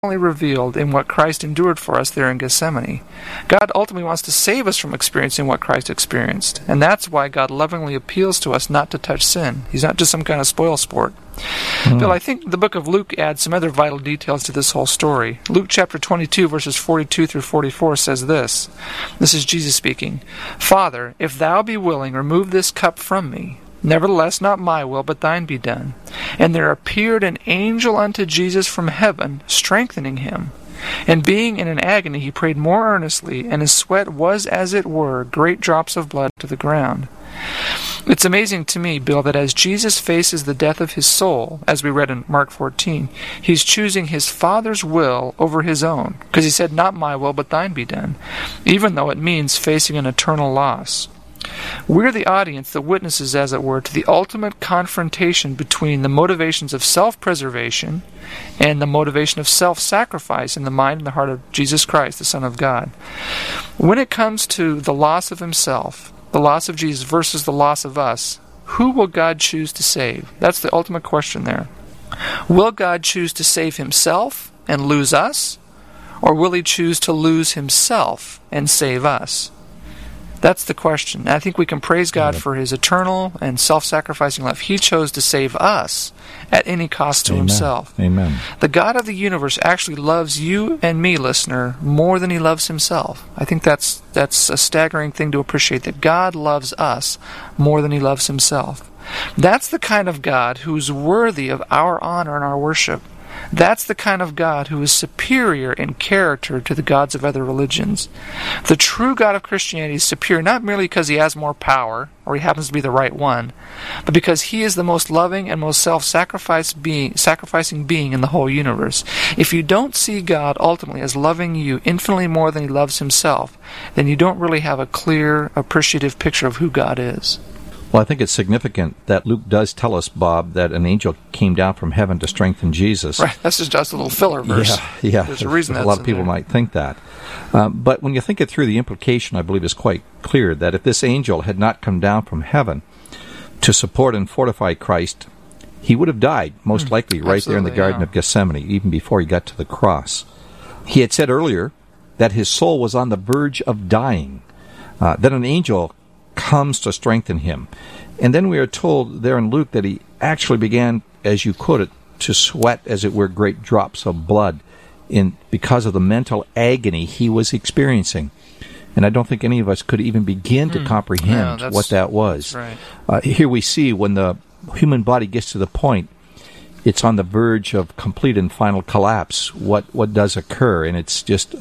only revealed in what Christ endured for us there in Gethsemane. God ultimately wants to save us from experiencing what Christ experienced, and that's why God lovingly appeals to us not to touch sin. He's not just some kind of spoil sport. Bill, I think the book of Luke adds some other vital details to this whole story. Luke chapter 22, verses 42 through 44 says this. This is Jesus speaking. "Father, if thou be willing, remove this cup from me. Nevertheless, not my will, but thine be done. And there appeared an angel unto Jesus from heaven, strengthening him. And being in an agony, he prayed more earnestly, and his sweat was, as it were, great drops of blood to the ground." It's amazing to me, Bill, that as Jesus faces the death of his soul, as we read in Mark 14, he's choosing his Father's will over his own, because he said, "Not my will, but thine be done," even though it means facing an eternal loss. We're the audience that witnesses, as it were, to the ultimate confrontation between the motivations of self-preservation and the motivation of self-sacrifice in the mind and the heart of Jesus Christ, the Son of God. When it comes to the loss of himself, the loss of Jesus versus the loss of us, who will God choose to save? That's the ultimate question there. Will God choose to save himself and lose us? Or will he choose to lose himself and save us? That's the question. I think we can praise God for his eternal and self-sacrificing love. He chose to save us at any cost to himself. Amen. The God of the universe actually loves you and me, listener, more than he loves himself. I think that's a staggering thing to appreciate, that God loves us more than he loves himself. That's the kind of God who's worthy of our honor and our worship. That's the kind of God who is superior in character to the gods of other religions. The true God of Christianity is superior not merely because he has more power, or he happens to be the right one, but because he is the most loving and most sacrificing being in the whole universe. If you don't see God ultimately as loving you infinitely more than he loves himself, then you don't really have a clear, appreciative picture of who God is. Well, I think it's significant that Luke does tell us, Bob, that an angel came down from heaven to strengthen Jesus. Right, that's just a little filler verse. Yeah. There's a reason a lot of people might think that. But when you think it through, the implication, I believe, is quite clear, that if this angel had not come down from heaven to support and fortify Christ, he would have died, most likely, right there in the Garden of Gethsemane, even before he got to the cross. He had said earlier that his soul was on the verge of dying. Then an angel comes to strengthen him. And then we are told there in Luke that he actually began, as you quote it, to sweat, as it were, great drops of blood because of the mental agony he was experiencing. And I don't think any of us could even begin to comprehend what that was. Right. Here we see when the human body gets to the point it's on the verge of complete and final collapse, what does occur. And it's just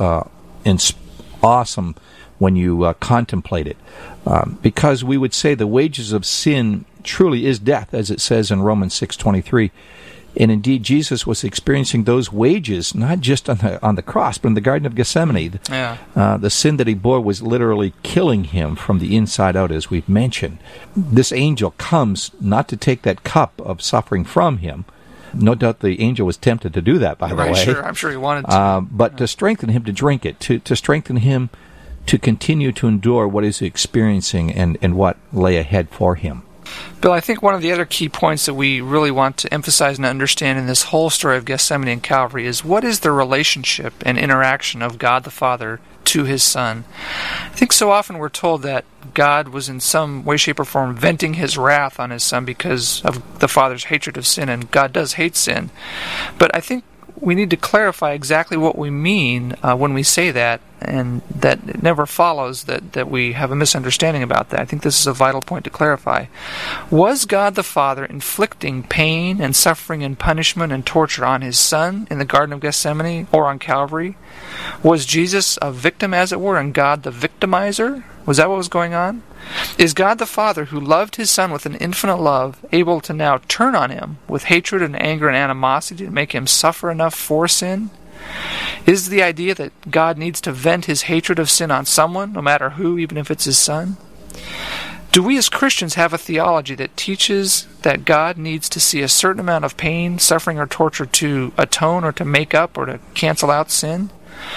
awesome when you contemplate it. Because we would say the wages of sin truly is death, as it says in Romans 6:23. And indeed, Jesus was experiencing those wages, not just on the cross, but in the Garden of Gethsemane. The sin that he bore was literally killing him from the inside out, as we've mentioned. This angel comes not to take that cup of suffering from him. No doubt the angel was tempted to do that, by the way. Sure, I'm sure he wanted to. But to strengthen him to drink it, to strengthen him to continue to endure what he's experiencing and what lay ahead for him. Bill, I think one of the other key points that we really want to emphasize and understand in this whole story of Gethsemane and Calvary is what is the relationship and interaction of God the Father to his Son. I think so often we're told that God was in some way, shape, or form venting his wrath on his Son because of the Father's hatred of sin, and God does hate sin. But I think we need to clarify exactly what we mean when we say that, and that it never follows that we have a misunderstanding about that. I think this is a vital point to clarify. Was God the Father inflicting pain and suffering and punishment and torture on his Son in the Garden of Gethsemane or on Calvary? Was Jesus a victim, as it were, and God the victimizer? Was that what was going on? Is God the Father, who loved his Son with an infinite love, able to now turn on him with hatred and anger and animosity to make him suffer enough for sin? Is the idea that God needs to vent his hatred of sin on someone, no matter who, even if it's his Son? Do we as Christians have a theology that teaches that God needs to see a certain amount of pain, suffering, or torture to atone or to make up or to cancel out sin?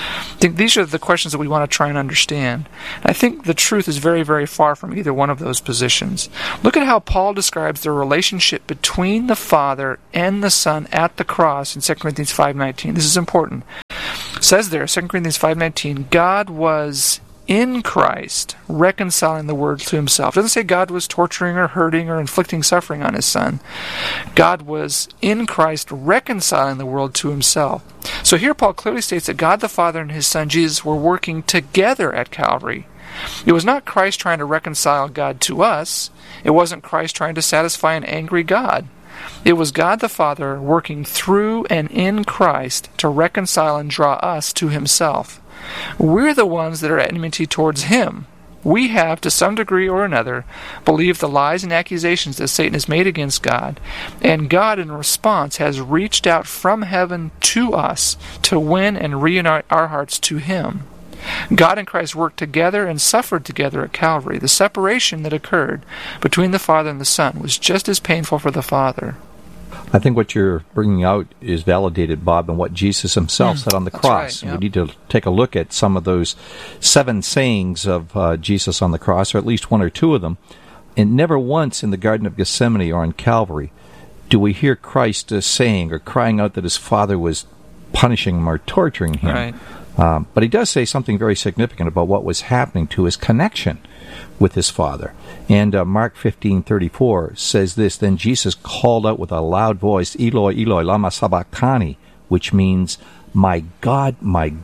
think these are the questions that we want to try and understand. And I think the truth is very, very far from either one of those positions. Look at how Paul describes the relationship between the Father and the Son at the cross in 2 Corinthians 5:19. This is important. It says there, 2 Corinthians 5:19, God was in Christ reconciling the world to himself. It doesn't say God was torturing or hurting or inflicting suffering on his Son. God was in Christ reconciling the world to himself. So here Paul clearly states that God the Father and his Son Jesus were working together at Calvary. It was not Christ trying to reconcile God to us. It wasn't Christ trying to satisfy an angry God. It was God the Father working through and in Christ to reconcile and draw us to himself. We're the ones that are at enmity towards him. We have, to some degree or another, believed the lies and accusations that Satan has made against God, and God, in response, has reached out from heaven to us to win and reunite our hearts to him. God and Christ worked together and suffered together at Calvary. The separation that occurred between the Father and the Son was just as painful for the Father. I think what you're bringing out is validated, Bob, in what Jesus himself said on the cross. Right, yeah. We need to take a look at some of those 7 sayings of Jesus on the cross, or at least 1 or 2 of them. And never once in the Garden of Gethsemane or on Calvary do we hear Christ saying or crying out that his Father was punishing him or torturing him. Right. But he does say something very significant about what was happening to his connection with his Father. And Mark 15:34 says this, Then Jesus called out with a loud voice, Eloi, Eloi, lama sabachthani, which means, my God,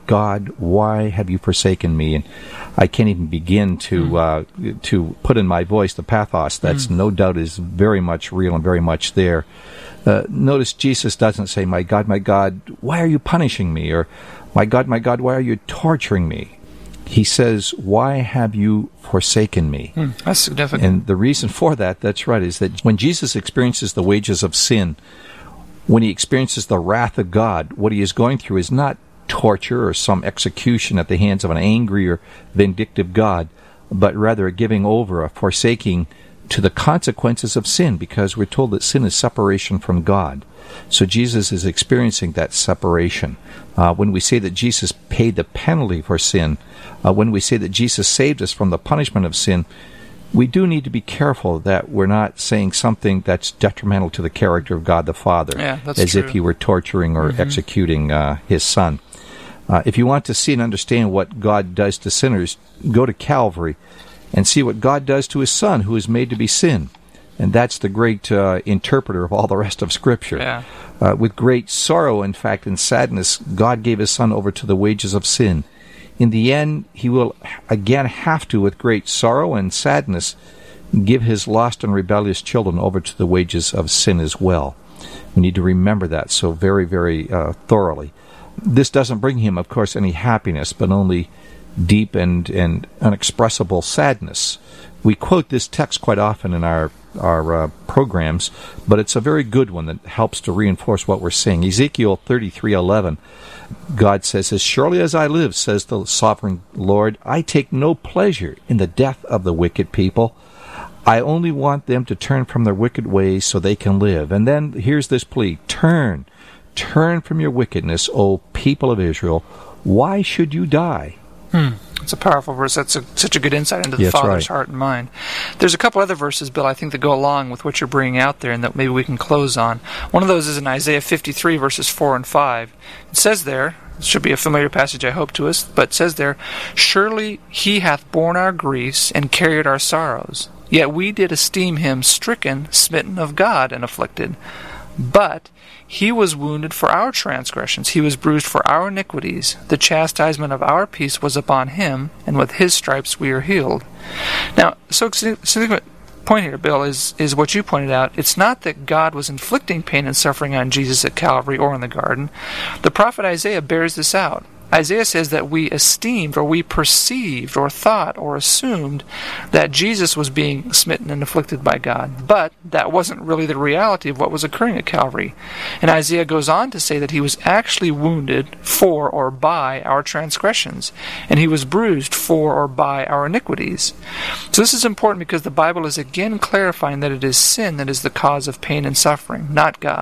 why have you forsaken me? And I can't even begin to put in my voice the pathos that's no doubt is very much real and very much there. Notice Jesus doesn't say, my God, why are you punishing me? Or, my God, why are you torturing me? He says, why have you forsaken me? That's significant. And the reason for that, that's right, is that when Jesus experiences the wages of sin, when he experiences the wrath of God, what he is going through is not torture or some execution at the hands of an angry or vindictive God, but rather a giving over, a forsaking to the consequences of sin, because we're told that sin is separation from God. So Jesus is experiencing that separation. When we say that Jesus paid the penalty for sin, when we say that Jesus saved us from the punishment of sin, we do need to be careful that we're not saying something that's detrimental to the character of God the Father, as true. if he were torturing or executing his Son. If you want to see and understand what God does to sinners, go to Calvary and see what God does to his Son, who is made to be sin. And that's the great interpreter of all the rest of Scripture. Yeah. With great sorrow, in fact, and sadness, God gave his Son over to the wages of sin. In the end, he will again have to, with great sorrow and sadness, give his lost and rebellious children over to the wages of sin as well. We need to remember that so very, very thoroughly. This doesn't bring him, of course, any happiness, but only deep and unexpressible sadness. We quote this text quite often in our programs, but it's a very good one that helps to reinforce what we're saying. Ezekiel 33:11, God says, As surely as I live, says the sovereign Lord, I take no pleasure in the death of the wicked people. I only want them to turn from their wicked ways so they can live. And then here's this plea, Turn from your wickedness, O people of Israel. Why should you die? It's a powerful verse. That's such a good insight into the Father's heart and mind. There's a couple other verses, Bill, I think that go along with what you're bringing out there and that maybe we can close on. One of those is in Isaiah 53, verses 4 and 5. It says there, it should be a familiar passage, I hope, to us, but it says there, Surely he hath borne our griefs and carried our sorrows. Yet we did esteem him stricken, smitten of God, and afflicted. But he was wounded for our transgressions, he was bruised for our iniquities. The chastisement of our peace was upon him, and with his stripes we are healed. Now, so significant point here, Bill, is what you pointed out. It's not that God was inflicting pain and suffering on Jesus at Calvary or in the garden. The prophet Isaiah bears this out. Isaiah says that we esteemed or we perceived or thought or assumed that Jesus was being smitten and afflicted by God. But that wasn't really the reality of what was occurring at Calvary. And Isaiah goes on to say that he was actually wounded for or by our transgressions, and he was bruised for or by our iniquities. So this is important because the Bible is again clarifying that it is sin that is the cause of pain and suffering, not God.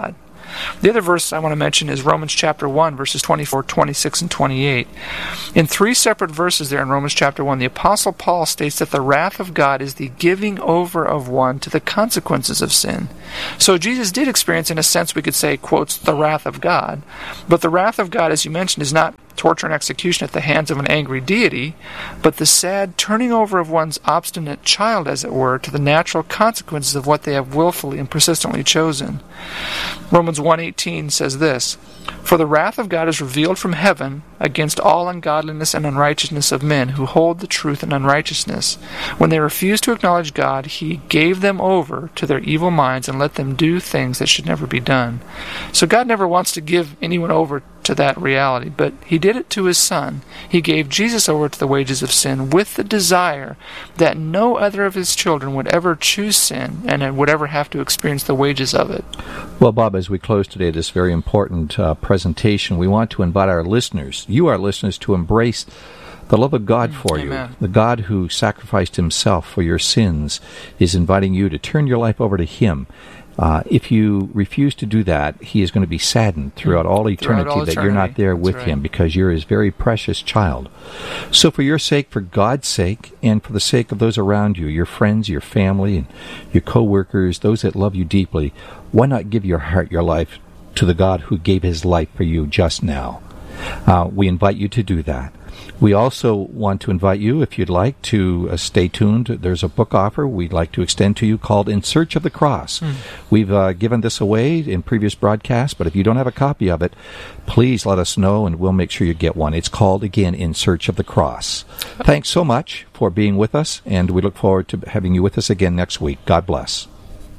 The other verse I want to mention is Romans chapter 1, verses 24, 26, and 28. In 3 separate verses there in Romans chapter 1, the Apostle Paul states that the wrath of God is the giving over of one to the consequences of sin. So Jesus did experience, in a sense we could say, quotes, the wrath of God. But the wrath of God, as you mentioned, is not torture and execution at the hands of an angry deity, but the sad turning over of one's obstinate child, as it were, to the natural consequences of what they have willfully and persistently chosen. Romans 1:18 says this, "For the wrath of God is revealed from heaven against all ungodliness and unrighteousness of men who hold the truth in unrighteousness. When they refused to acknowledge God, He gave them over to their evil minds and let them do things that should never be done." So God never wants to give anyone over to that reality, but He did it to His Son. He gave Jesus over to the wages of sin with the desire that no other of His children would ever choose sin and would ever have to experience the wages of it. Well, Bob, as we close today this very important presentation, we want to invite our listeners, you our listeners, to embrace the love of God for Amen. you. The God who sacrificed Himself for your sins is inviting you to turn your life over to Him. If you refuse to do that, He is going to be saddened throughout all eternity that you're not there with Him, because you're His very precious child. So for your sake, for God's sake, and for the sake of those around you, your friends, your family, and your co-workers, those that love you deeply, why not give your heart, your life to the God who gave His life for you just now? We invite you to do that. We also want to invite you, if you'd like, to stay tuned. There's a book offer we'd like to extend to you called In Search of the Cross. We've given this away in previous broadcasts, but if you don't have a copy of it, please let us know and we'll make sure you get one. It's called, again, In Search of the Cross. Thanks so much for being with us, and we look forward to having you with us again next week. God bless.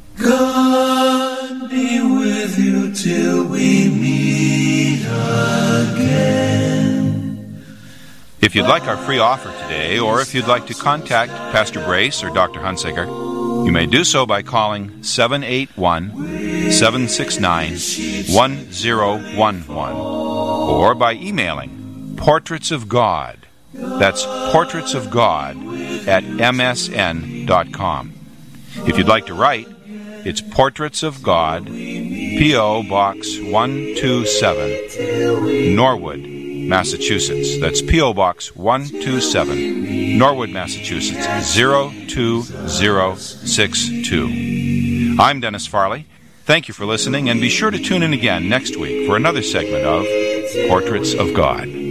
God be with you till we meet again. If you'd like our free offer today, or if you'd like to contact Pastor Brace or Dr. Hunsaker, you may do so by calling 781-769-1011, or by emailing Portraits of God. That's Portraits of God at msn.com. If you'd like to write, it's Portraits of God, P.O. Box 127, Norwood, Massachusetts. That's P.O. Box 127, Norwood, Massachusetts, 02062. I'm Dennis Farley. Thank you for listening, and be sure to tune in again next week for another segment of Portraits of God.